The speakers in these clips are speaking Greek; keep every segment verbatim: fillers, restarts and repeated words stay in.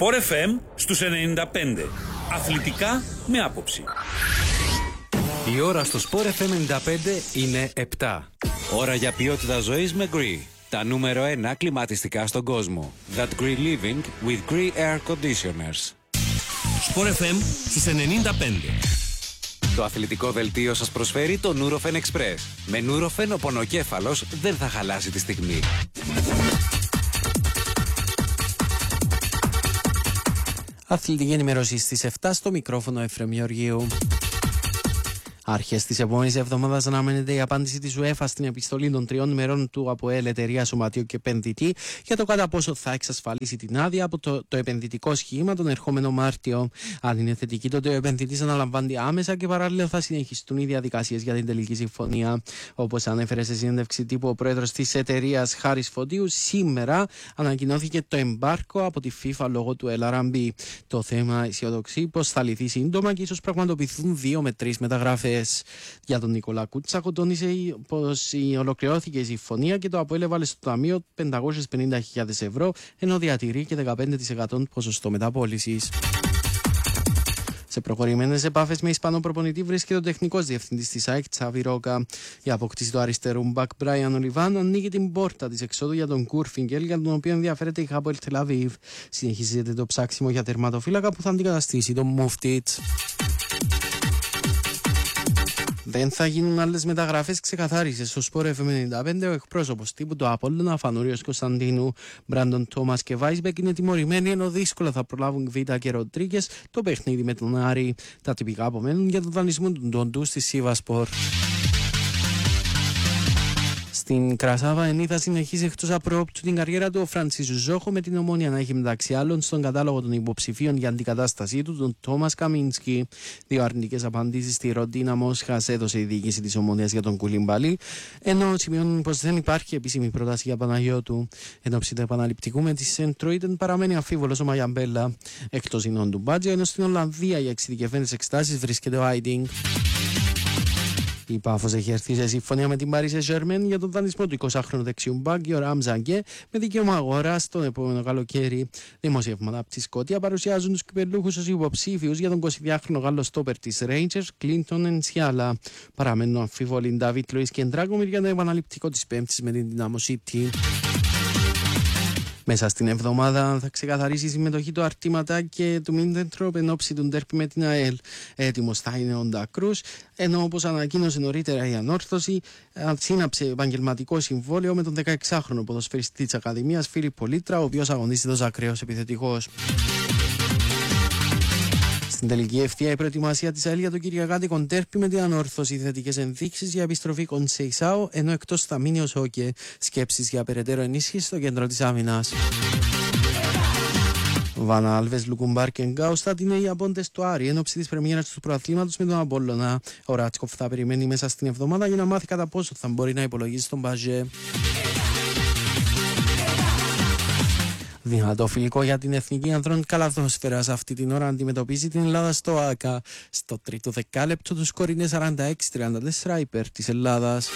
Sport εφ εμ στους ενενήντα πέντε. Αθλητικά με άποψη. Η ώρα στο Sport εφ εμ ενενήντα πέντε είναι επτά. Ώρα για ποιότητα ζωής με Gree. Τα νούμερο ένα κλιματιστικά στον κόσμο. That Gree Living with Gree Air Conditioners. Sport εφ εμ στους ενενήντα πέντε. Το αθλητικό δελτίο σας προσφέρει το Nurofen Express. Με Nurofen ο πονοκέφαλος δεν θα χαλάσει τη στιγμή. Αθλητική ενημέρωση στις επτά, στο μικρόφωνο Εφραίμ Γεωργίου. Αρχές της επόμενης εβδομάδας αναμένεται η απάντηση της UEFA στην επιστολή των τριών ημερών του ΑΠΟΕΛ, εταιρεία σωματείου και επενδυτή, για το κατά πόσο θα εξασφαλίσει την άδεια από το, το επενδυτικό σχήμα τον ερχόμενο Μάρτιο. Αν είναι θετική, τότε ο επενδυτής αναλαμβάνει άμεσα και παράλληλα θα συνεχιστούν οι διαδικασίες για την τελική συμφωνία. Όπως ανέφερε σε συνέντευξη τύπου ο πρόεδρος της εταιρείας Χάρης Φωτίου, σήμερα ανακοινώθηκε το εμπάρκο από τη FIFA λόγω του ελ αρ εμ μπι. Το θέμα αισιοδοξεί πως θα λυθεί σύντομα και ίσως πραγματοποιηθούν δύο με τρεις μεταγραφές. Για τον Νικόλα Κούτσακο, τόνισε πως ολοκληρώθηκε η συμφωνία και το ΑΠΟΕΛ έβαλε στο ταμείο πεντακόσιες πενήντα χιλιάδες ευρώ, ενώ διατηρεί και δεκαπέντε τοις εκατό ποσοστό μεταπώλησης. Σε προχωρημένες επάφες με Ισπανό προπονητή βρίσκεται ο τεχνικός διευθυντής της ΑΕΚ, Τσάβι Ρόκα. Η αποκτήση του αριστερού μπακ Μπράιαν Ολιβάν ανοίγει την πόρτα της εξόδου για τον Κούρφιγκελ, για τον οποίο ενδιαφέρεται η Χάποελ Τελαβίβ. Συνεχίζεται το ψάξιμο για τερματοφύλακα που θα αντικαταστήσει τον Μούφτιτς. Δεν θα γίνουν άλλες μεταγραφές, ξεκαθάρισε στο Sport εφ εμ ενενήντα πέντε ο εκπρόσωπος τύπου του Απόλλωνα, Φανούριος Κωνσταντίνου. Μπράντον Τόμας και Βάισμπεκ είναι τιμωρημένοι, ενώ δύσκολα θα προλάβουν Βίτα και Ροντρίγκες το παιχνίδι με τον Άρη. Τα τυπικά απομένουν για τον δανεισμό του Ντοντού στη Σίβασπορ. Στην Κρασάβα Ενή θα συνεχίσει εκτός απρόοπτου την καριέρα του ο Φρανσίσου Ζόχο, με την Ομόνια να έχει μεταξύ άλλων στον κατάλογο των υποψηφίων για αντικατάστασή του τον Τόμας Καμίνσκι. Δύο αρνητικές απαντήσεις στη Ροντίνα Μόσχας έδωσε η διοίκηση της Ομόνιας για τον Κουλιμπαλί, ενώ σημειώνουν πως δεν υπάρχει επίσημη πρόταση για Παναγιώτου. Εν ώψη του επαναληπτικού με τη Σεντροίτεν παραμένει αμφίβολος ο Μαγιαμπέλα. Εκτός ινών του Μπάτζιο, ενώ στην Ολλανδία για εξειδικευμένες εξετάσεις βρίσκεται ο Άιντινγκ. Η Πάφος έχει έρθει σε συμφωνία με την Paris Saint-Germain για τον δανεισμό του εικοσάχρονου δεξιού μπακ Γιοράμ Ζαγκέ, με δικαίωμα αγοράς τον επόμενο καλοκαίρι. Δημοσιεύματα από τη Σκωτία παρουσιάζουν τους κυπελούχους ως υποψήφιους για τον εικοσιδυάχρονο Γάλλο στόπερ της Rangers, Κλίντον Ενσιάλα. Παραμένουν αμφίβολοι Ντάβιτ Λουίς και Ντράγκομιρ για το επαναληπτικό της Πέμπτης με την Δυνάμο City. Μέσα στην εβδομάδα θα ξεκαθαρίσει η συμμετοχή του Αρτήματα και του Μίντεντροπ εν ώψη του ντέρπι με την ΑΕΛ. Έτοιμος θα είναι ο Ντακρούς, ενώ όπως ανακοίνωσε νωρίτερα η Ανόρθωση, σύναψε επαγγελματικό συμβόλαιο με τον δεκαεξάχρονο ποδοσφαιριστή της Ακαδημίας Φίλιπ Πολίτρα, ο οποίος αγωνίζεται ως ακραίος επιθετικός. Στην τελική ευθεία η προετοιμασία της ΑΕΛ για το κυριακάτικο ντέρπι με την Ανόρθωση, θετικές ενδείξεις για επιστροφή Κονσεϊσάου, ενώ εκτός θα μείνει ο Σόκε. Σκέψεις για περαιτέρω ενίσχυση στο κέντρο της άμυνας. Βάνα Άλβες, Λουκουμπάρ και Γκάουστα είναι οι απόντες του Άρη εν ώψη της πρεμιέρας του πρωταθλήματος με τον Απόλλωνα. Ο Ράτσκοφ θα περιμένει μέσα στην εβδομάδα για να μάθει κατά πόσο θα μπορεί να υπολογίσει τον Μπαζέ. Δυνατό φιλικό για την Εθνική Ανδρών Καλαθόσφαιρας αυτή την ώρα αντιμετωπίζει την Ελλάδα στο ΆΚΑ. Στο τρίτο δεκάλεπτο του σκορ είναι σαράντα έξι τριάντα τέσσερα υπέρ της Ελλάδας.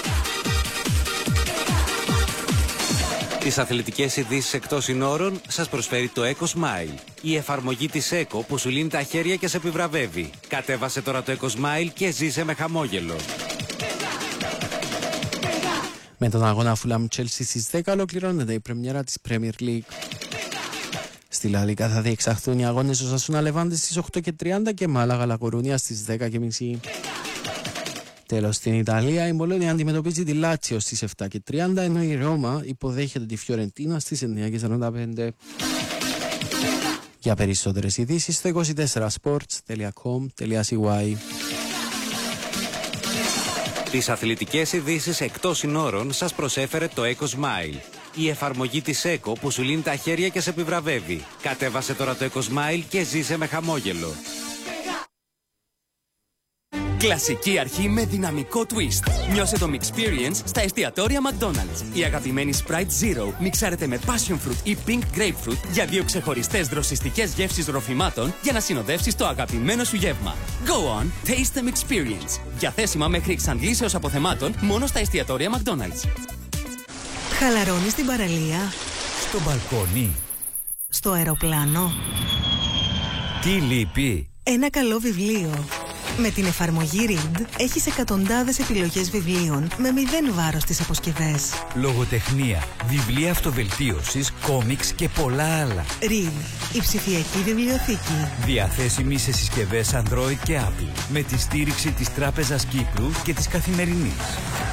Τις αθλητικές ειδήσεις εκτός συνόρων σας προσφέρει το Eco Smile. Η εφαρμογή της Eco που σου λύνει τα χέρια και σε επιβραβεύει. Κατέβασε τώρα το Eco Smile και ζήσε με χαμόγελο. Με τον αγώνα Fulham Chelsea στις δέκα ολοκληρώνεται η πρεμιέρα της Premier League. Στη Λα Λίγκα θα διεξαχθούν οι αγώνες Οσασούνα Λεβάντε στις οκτώ και τριάντα και Μάλαγα Λα Κορούνια στις δέκα και τριάντα. Τέλος, στην Ιταλία η Μπολόνια αντιμετωπίζει τη Λάτσιο στις επτά και τριάντα, ενώ η Ρώμα υποδέχεται τη Φιωρεντίνα στις εννιά και σαράντα πέντε. Για περισσότερες ειδήσεις στο είκοσι τέσσερα sports τελεία com τελεία c y. Τις αθλητικές ειδήσεις εκτός συνόρων σας προσέφερε το Eco Smile. Η εφαρμογή της Eco που σου λύνει τα χέρια και σε επιβραβεύει. Κατέβασε τώρα το Eco Smile και ζήσε με χαμόγελο. Κλασική αρχή με δυναμικό twist. Νιώσε το Mixperience στα εστιατόρια McDonald's. Η αγαπημένη Sprite Zero μιξάρεται με Passion Fruit ή Pink Grapefruit για δύο ξεχωριστές δροσιστικές γεύσεις ροφημάτων για να συνοδεύσεις το αγαπημένο σου γεύμα. Go on, taste the Mixperience. Διαθέσιμα μέχρι εξαντλήσεως αποθεμάτων μόνο στα εστιατόρια McDonald's. Χαλαρώνει στην παραλία, στο μπαλκόνι, Στο αεροπλάνο. Τι λείπει? Ένα καλό βιβλίο. Με την εφαρμογή Read έχεις εκατοντάδες επιλογές βιβλίων με μηδέν βάρος στις αποσκευές. Λογοτεχνία, βιβλία αυτοβελτίωσης, κόμιξ και πολλά άλλα. Read, η ψηφιακή βιβλιοθήκη. Διαθέσιμη σε συσκευές Android και Apple. Με τη στήριξη της Τράπεζας Κύπρου και της Καθημερινής.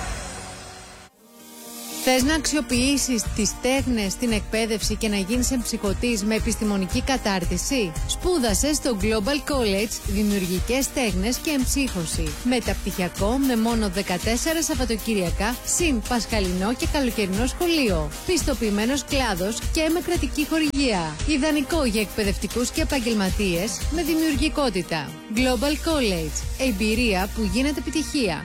Θες να αξιοποιήσεις τις τέχνες στην εκπαίδευση και να γίνεις εμψυχωτής με επιστημονική κατάρτιση? Σπούδασε στο Global College Δημιουργικές Τέχνες και Εμψύχωση. Μεταπτυχιακό με μόνο δεκατέσσερα Σαββατοκύριακα, συν πασχαλινό και καλοκαιρινό σχολείο. Πιστοποιημένος κλάδος και με κρατική χορηγία. Ιδανικό για εκπαιδευτικούς και επαγγελματίες με δημιουργικότητα. Global College. Εμπειρία που γίνεται επιτυχία.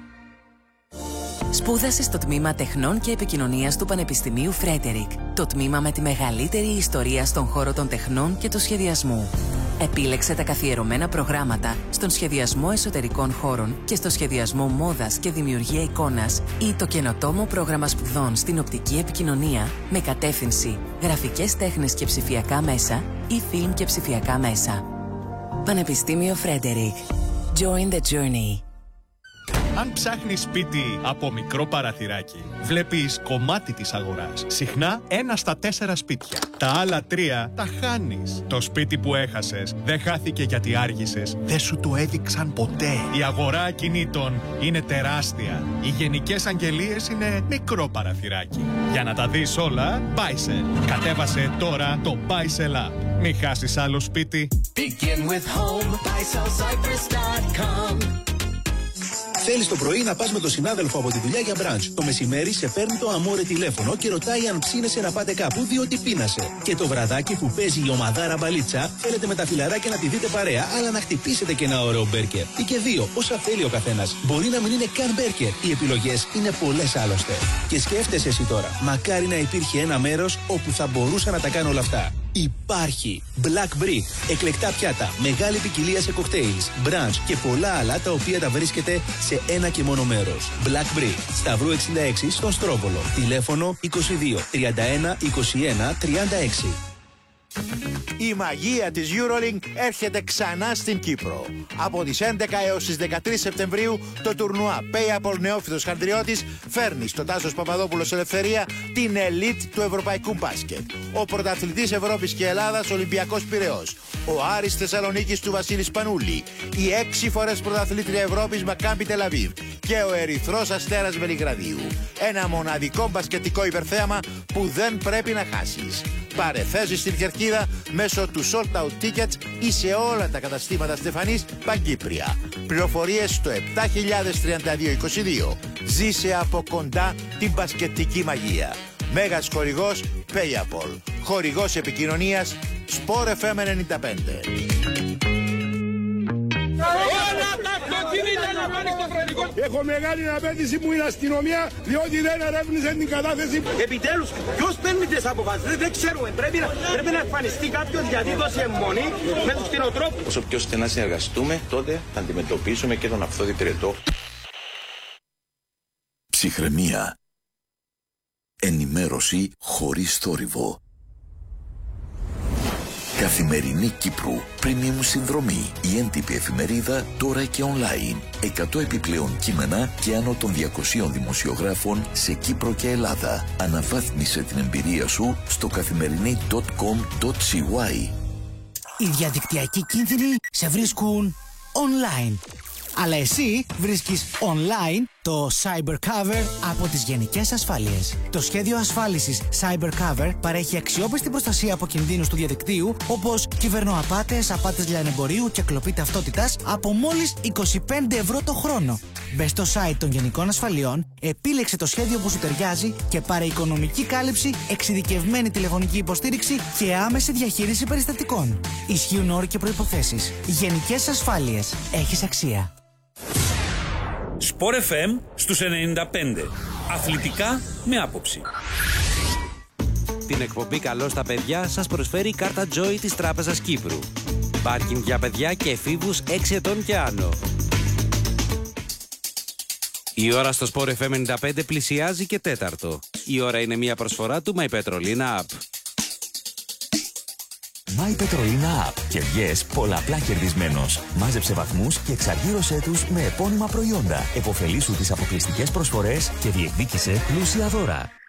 Σπούδασε στο τμήμα Τεχνών και Επικοινωνίας του Πανεπιστημίου Φρέντερικ, το τμήμα με τη μεγαλύτερη ιστορία στον χώρο των τεχνών και του σχεδιασμού. Επίλεξε τα καθιερωμένα προγράμματα στον σχεδιασμό εσωτερικών χώρων και στο σχεδιασμό μόδας και δημιουργία εικόνας ή το καινοτόμο πρόγραμμα σπουδών στην οπτική επικοινωνία με κατεύθυνση γραφικές τέχνες και ψηφιακά μέσα ή φιλμ και ψηφιακά μέσα. Πανεπιστήμιο Φρέντερικ. Join the journey. Αν ψάχνεις σπίτι από μικρό παραθυράκι, βλέπεις κομμάτι της αγοράς. Συχνά ένα στα τέσσερα σπίτια. Τα άλλα τρία τα χάνεις. Το σπίτι που έχασες δεν χάθηκε γιατί άργησες. Δεν σου το έδειξαν ποτέ. Η αγορά ακινήτων είναι τεράστια. Οι γενικές αγγελίες είναι μικρό παραθυράκι. Για να τα δεις όλα, Buysell. Κατέβασε τώρα το Buysell App. Μην χάσεις άλλο σπίτι. Begin with home, buy sell cyprus dot com. Θέλεις το πρωί να πας με τον συνάδελφο από τη δουλειά για μπραντς. Το μεσημέρι σε παίρνει το αμόρε τηλέφωνο και ρωτάει αν ψήνεσαι να πάτε κάπου διότι πείνασε. Και το βραδάκι που παίζει η ομαδάρα μπαλίτσα, θέλετε με τα φιλαράκια να τη δείτε παρέα, αλλά να χτυπήσετε και ένα ωραίο μπέρκερ. Ή και δύο, όσα θέλει ο καθένας. Μπορεί να μην είναι καν μπέρκερ. Οι επιλογές είναι πολλές άλλωστε. Και σκέφτεσαι εσύ τώρα, μακάρι να υπήρχε ένα μέρος όπου θα μπορούσα να τα κάνω όλα αυτά. Υπάρχει Black Brick, εκλεκτά πιάτα, μεγάλη ποικιλία σε κοκτέιλς, μπραντς και πολλά άλλα τα οποία τα βρίσκεται σε ένα και μόνο μέρος. Black Brick, Σταυρού εξήντα έξι στον Στρόβολο. Τηλέφωνο είκοσι δύο τριάντα ένα είκοσι ένα τριάντα έξι. Η μαγεία της EuroLink έρχεται ξανά στην Κύπρο. Από τις έντεκα έως τις δεκατρείς Σεπτεμβρίου το τουρνουά PayApol Νεόφυτος Χανδριώτης φέρνει στο Τάσος Παπαδόπουλος Ελευθερία την ελίτ του ευρωπαϊκού μπάσκετ. Ο πρωταθλητής Ευρώπης και Ελλάδας Ολυμπιακός Πειραιώς, ο Άρης Θεσσαλονίκης του Βασίλη Σπανούλη, η έξι φορές πρωταθλήτρια Ευρώπης Μακάμπι Τελαβίβ και ο Ερυθρός Αστέρας Βελιγραδίου. Ένα μοναδικό μπασκετικό υπερθέαμα που δεν πρέπει να χάσεις. Πάρε θέση στην κερκίδα μέσω του Sold Out Tickets ή σε όλα τα καταστήματα Στεφανής Παγκύπρια. Πληροφορίες στο επτά χιλιάδες τριάντα δύο είκοσι δύο. Ζήσε από κοντά την μπασκετική μαγεία. Μέγας χορηγός PayApol. Χορηγός επικοινωνίας Sport εφ εμ ενενήντα πέντε. Έχω μεγάλη απέτηση που είναι αστυνομία, διότι δεν ερεύνησε την κατάθεση. Επιτέλους, ποιος παίρνει τις αποφάσεις, δεν ξέρουμε. Πρέπει να, πρέπει να εμφανιστεί κάποιος γιατί δώσει αιμονή με τους κτηνοτρόφους. Όσο πιο στενά συνεργαστούμε, τότε θα αντιμετωπίσουμε και τον αυθόδη πυρετό. Ψυχραιμία. Ενημέρωση χωρίς θόρυβο. Καθημερινή Κύπρου, premium συνδρομή, η έντυπη εφημερίδα τώρα και online. εκατό επιπλέον κείμενα και άνω των διακοσίων δημοσιογράφων σε Κύπρο και Ελλάδα. Αναβάθμισε την εμπειρία σου στο καθημερινή τελεία κομ τελεία σι γουάι. Οι διαδικτυακοί κίνδυνοι σε βρίσκουν online. Αλλά εσύ βρίσκεις online το CyberCover από τις Γενικές Ασφάλειες. Το σχέδιο ασφάλισης CyberCover παρέχει αξιόπιστη προστασία από κινδύνους του διαδικτύου όπως κυβερνοαπάτες, απάτες λιανεμπορίου και κλοπή ταυτότητας από μόλις είκοσι πέντε ευρώ το χρόνο. Μπες στο site των Γενικών Ασφαλιών, επίλεξε το σχέδιο που σου ταιριάζει και πάρε οικονομική κάλυψη, εξειδικευμένη τηλεφωνική υποστήριξη και άμεση διαχείριση περιστατικών. Ισχύουν όροι και προϋποθέσεις. Γενικές Ασφάλειες. Έχεις αξία. Sport εφ εμ στους ενενήντα πέντε. Αθλητικά με άποψη. Την εκπομπή «Καλό στα παιδιά» σας προσφέρει η κάρτα Joy της Τράπεζας Κύπρου. Πάρκινγκ για παιδιά και εφήβους έξι ετών και άνω. Η ώρα στο Sport εφ εμ ενενήντα πέντε πλησιάζει και τέταρτο. Η ώρα είναι μια προσφορά του My Petrolina App. My Petrolina App και βγες πολλαπλά κερδισμένος. Μάζεψε βαθμούς και εξαργύρωσέ τους με επώνυμα προϊόντα. Εποφελήσου τις αποκλειστικές προσφορές και διεκδίκησε πλούσια δώρα.